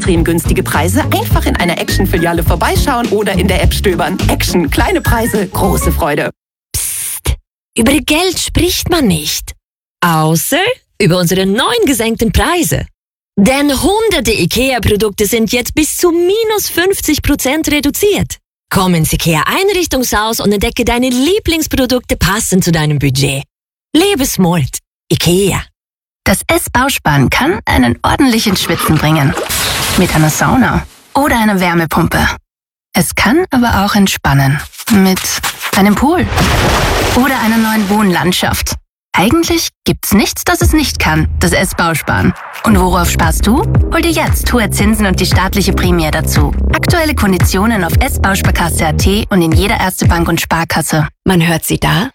extrem günstige Preise, einfach in einer Action-Filiale vorbeischauen oder in der App stöbern. Action, kleine Preise, große Freude. Psst, über Geld spricht man nicht. Außer über unsere neuen gesenkten Preise. Denn hunderte IKEA-Produkte sind jetzt bis zu minus 50% reduziert. Komm ins IKEA-Einrichtungshaus und entdecke deine Lieblingsprodukte passend zu deinem Budget. Lebe smart. IKEA. Das Essbausparen kann einen ordentlichen Schwitzen bringen. Mit einer Sauna oder einer Wärmepumpe. Es kann aber auch entspannen. Mit einem Pool oder einer neuen Wohnlandschaft. Eigentlich gibt's nichts, das es nicht kann, das Essbausparen. Und worauf sparst du? Hol dir jetzt hohe Zinsen und die staatliche Prämie dazu. Aktuelle Konditionen auf S-Bausparkasse.at und in jeder Erste Bank und Sparkasse. Man hört sie da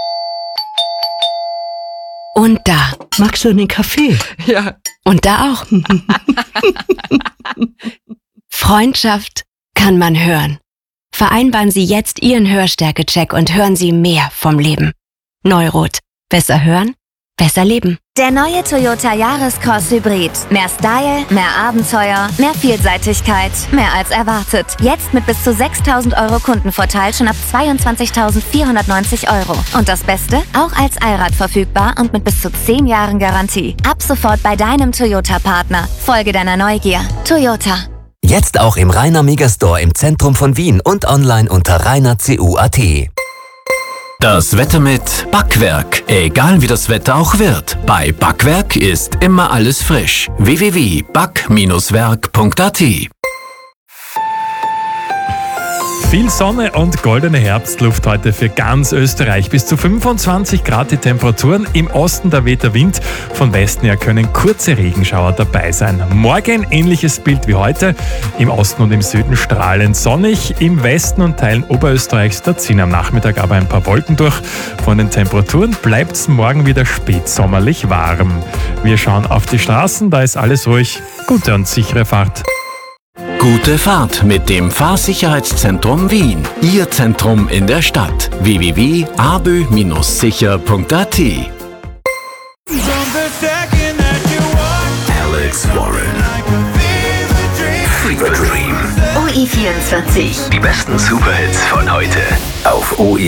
und da. Magst du einen Kaffee? Ja. Und da auch. Freundschaft kann man hören. Vereinbaren Sie jetzt Ihren Hörstärke-Check und hören Sie mehr vom Leben. Neurot. Besser hören, besser leben. Der neue Toyota Yaris-Cross Hybrid. Mehr Style, mehr Abenteuer, mehr Vielseitigkeit, mehr als erwartet. Jetzt mit bis zu 6.000 € Kundenvorteil schon ab 22.490 €. Und das Beste? Auch als Allrad verfügbar und mit bis zu 10 Jahren Garantie. Ab sofort bei deinem Toyota-Partner. Folge deiner Neugier. Toyota. Jetzt auch im Rainer Megastore im Zentrum von Wien und online unter rainercu.at. Das Wetter mit Backwerk. Egal wie das Wetter auch wird. Bei Backwerk ist immer alles frisch. www.back-werk.at. Viel Sonne und goldene Herbstluft heute für ganz Österreich. Bis zu 25 Grad die Temperaturen. Im Osten da weht der Wind. Von Westen her können kurze Regenschauer dabei sein. Morgen ähnliches Bild wie heute. Im Osten und im Süden strahlend sonnig. Im Westen und Teilen Oberösterreichs, da ziehen am Nachmittag aber ein paar Wolken durch. Von den Temperaturen bleibt es morgen wieder spätsommerlich warm. Wir schauen auf die Straßen, da ist alles ruhig. Gute und sichere Fahrt. Gute Fahrt mit dem Fahrsicherheitszentrum Wien. Ihr Zentrum in der Stadt. www.abö-sicher.at. Alex Warren. Fever Dream. OE24. Die besten Superhits von heute auf OE24.